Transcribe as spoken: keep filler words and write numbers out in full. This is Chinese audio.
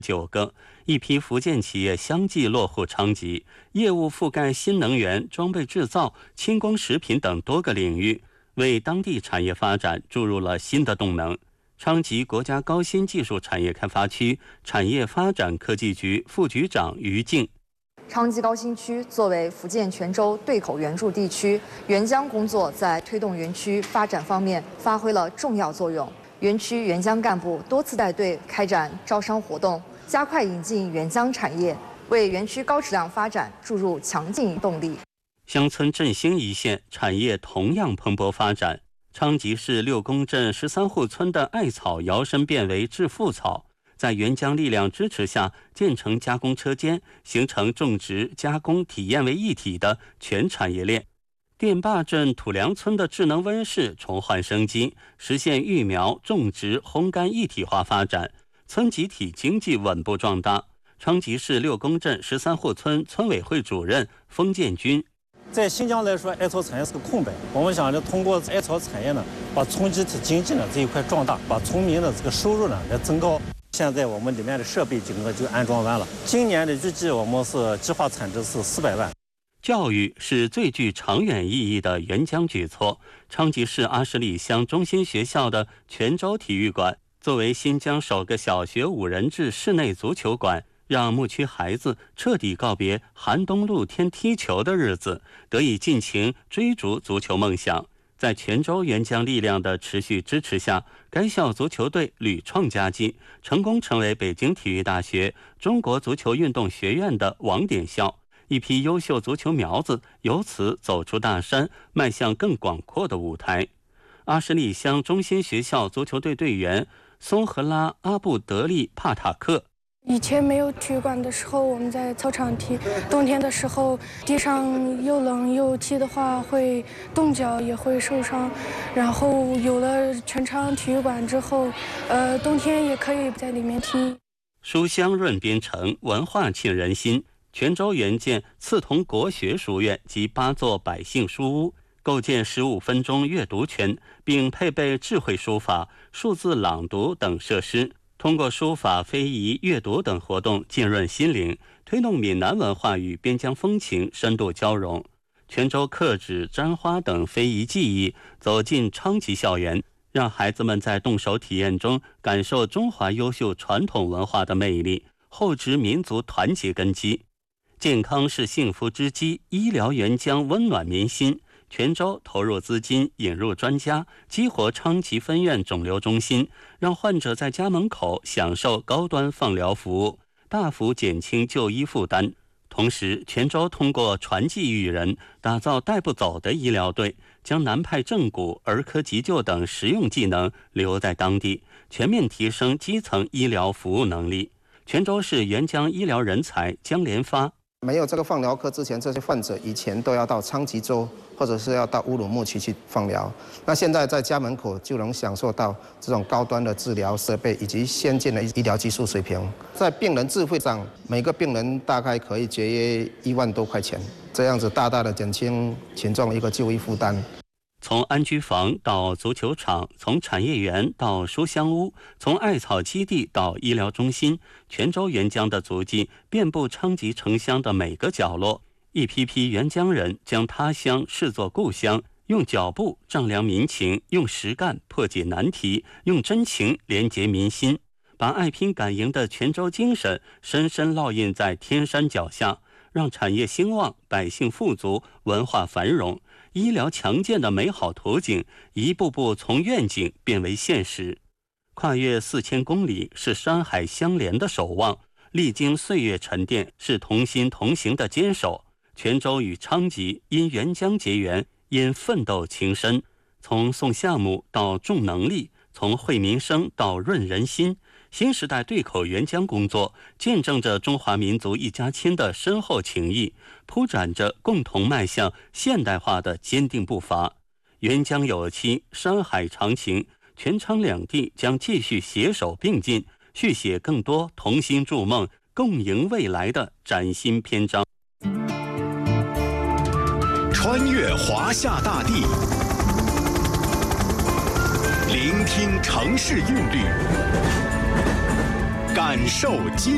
九个，一批福建企业相继落户昌吉，业务覆盖新能源、装备制造、轻工食品等多个领域，为当地产业发展注入了新的动能。昌吉国家高新技术产业开发区产业发展科技局副局长于静， 昌吉高新区作为福建泉州对口援助地区，援疆工作在推动园区发展方面发挥了重要作用。园区援疆干部多次带队开展招商活动，加快引进援疆产业，为园区高质量发展注入强劲动力。 乡村振兴一线产业同样蓬勃发展。昌吉市六公镇十三户村的艾草摇身变为致富草，在援疆力量支持下建成加工车间，形成种植、加工、体验为一体的全产业链。电坝镇土梁村的智能温室重焕生机，实现育苗、种植、烘干一体化发展，村集体经济稳步壮大。昌吉市六公镇十三户村村委会主任封建军， 在新疆来说，艾草产业是个空白。我们想着通过艾草产业呢，把村集体经济呢这一块壮大，把村民的这个收入呢来增高。现在我们里面的设备整个就安装完了。今年的预计我们是计划产值是四百万。 教育是最具长远意义的援疆举措。昌吉市阿十里乡中心学校的泉州体育馆，作为新疆首个小学五人制室内足球馆，让牧区孩子彻底告别寒冬露天踢球的日子，得以尽情追逐足球梦想。在泉州援疆力量的持续支持下，该校足球队屡创佳绩，成功成为北京体育大学中国足球运动学院的网点校。一批优秀足球苗子由此走出大山，迈向更广阔的舞台。阿什利乡中心学校足球队队员松和拉阿布德利帕塔克， 以前没有体育馆的时候，我们在操场踢，冬天的时候地上又冷又踢的话会冻脚，也会受伤。然后有了全场体育馆之后，呃，冬天也可以在里面踢。 书香润边城，文化沁人心。泉州援建刺桐国学书院及八座百姓书屋，构建十五分钟阅读圈，并配备智慧书法、数字朗读等设施。通过书法、非遗、阅读等活动浸润心灵，推动闽南文化与边疆风情深度交融。泉州刻纸、簪花等非遗技艺走进昌吉校园，让孩子们在动手体验中感受中华优秀传统文化的魅力，厚植民族团结根基。健康是幸福之基，医疗援疆温暖民心。泉州投入资金引入专家，激活昌吉分院肿瘤中心，让患者在家门口享受高端放疗服务，大幅减轻就医负担。同时，泉州通过传技育人，打造带不走的医疗队，将南派正骨、儿科急救等实用技能留在当地，全面提升基层医疗服务能力。泉州市援疆医疗人才江连发， 没有这个放疗科之前，这些患者以前都要到昌吉州或者是要到乌鲁木齐去放疗，那现在在家门口就能享受到这种高端的治疗设备以及先进的医疗技术水平。在病人自费上，每个病人大概可以节约一万多块钱，这样子大大的减轻群众一个就医负担。 从安居房到足球场，从产业园到书香屋，从艾草基地到医疗中心，泉州援疆的足迹遍布昌吉城乡的每个角落。一批批援疆人将他乡视作故乡，用脚步丈量民情，用实干破解难题，用真情连结民心，把爱拼敢赢的泉州精神深深烙印在天山脚下，让产业兴旺，百姓富足，文化繁荣，医疗强健的美好图景一步步从愿景变为现实。跨越四千公里，是山海相连的守望；历经岁月沉淀，是同心同行的坚守。泉州与昌吉因援疆结缘，因奋斗情深。从送项目到重能力，从惠民生到润人心，新时代对口援疆工作见证着中华民族一家亲的深厚情谊，铺展着共同迈向现代化的坚定步伐。援疆有期，山海长情，泉昌两地将继续携手并进，续写更多同心筑梦、共赢未来的崭新篇章。 穿越华夏大地，聆听城市韵律，感受今